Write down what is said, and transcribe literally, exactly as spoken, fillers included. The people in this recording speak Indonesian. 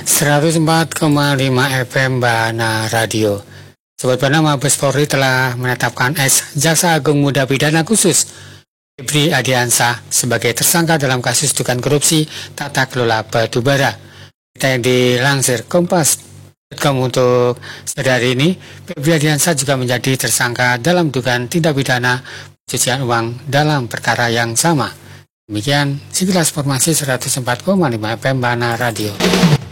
seratus empat koma lima F M Bana Radio. Sobat Bana, Mabes Polri telah menetapkan ex Jaksa Agung Muda Pidana Khusus Febri Ardiansah sebagai tersangka dalam kasus dugaan korupsi tata kelola batubara. Kita yang dilansir Kompas titik com untuk sehari ini, Febri Ardiansah juga menjadi tersangka dalam dugaan tindak pidana pencucian uang dalam perkara yang sama. Demikian sekilas informasi seratus empat koma lima F M Bana Radio.